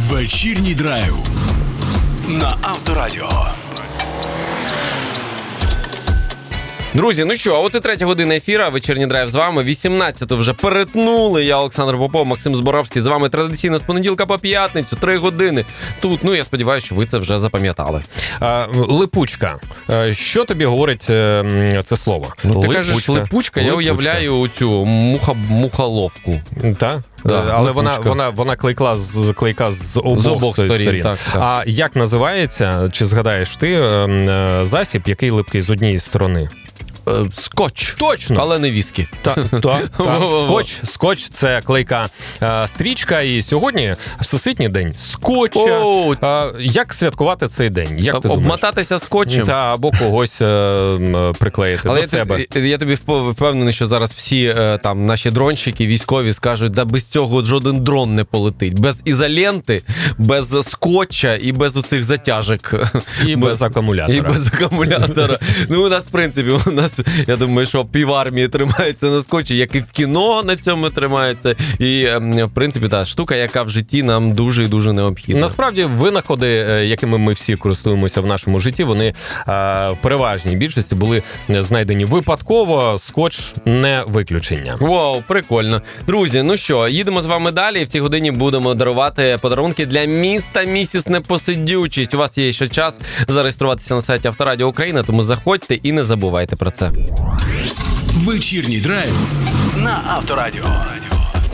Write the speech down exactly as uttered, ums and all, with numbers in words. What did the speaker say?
Вечірній драйв на Авторадіо. Друзі, ну що, от і третя година ефіра, вечірній драйв з вами. вісімнадцяту вже перетнули. Я Олександр Попов, Максим Зборовський з вами традиційно з понеділка по п'ятницю, три години. Тут, ну я сподіваюся, що ви це вже запам'ятали. А, липучка. Що тобі говорить це слово? Ну, ти липучка. кажеш липучка, я уявляю цю муха, мухоловку. Так? Да, але липучка. вона, вона, вона клейкла з, клейка з обох, З обох сторін, сторін. так, так. А як називається, чи згадаєш ти, засіб, який липкий з однієї сторони? Е, скотч. Точно. Але не віскі. Так, та, та. Скотч, скотч – це клейка е, стрічка, і сьогодні Всесвітній день скотча. О! Е, як святкувати цей день? Як ти думаєш? Обмотатися скотчем. Та, або когось е, м, приклеїти Але до я себе. тобі, я тобі впевнений, що зараз всі е, там наші дронщики, військові скажуть, да без цього жоден дрон не полетить. Без ізоленти, без скотча і без оцих затяжок. І без акумулятора. І без акумулятора. Ну, у нас, в принципі, у нас, я думаю, що півармії тримається на скотчі, як і в кіно на цьому тримається. І, в принципі, та штука, яка в житті нам дуже і дуже необхідна. Насправді, винаходи, якими ми всі користуємося в нашому житті, вони а, в переважній більшості були знайдені випадково, скотч не виключення. Вау, прикольно. Друзі, ну що, їдемо з вами далі. В цій годині будемо дарувати подарунки для міста Місіс Непосидючість. У вас є ще час зареєструватися на сайті Авторадіо Україна, тому заходьте і не забувайте про це. Вечірній драйв на Авторадіо.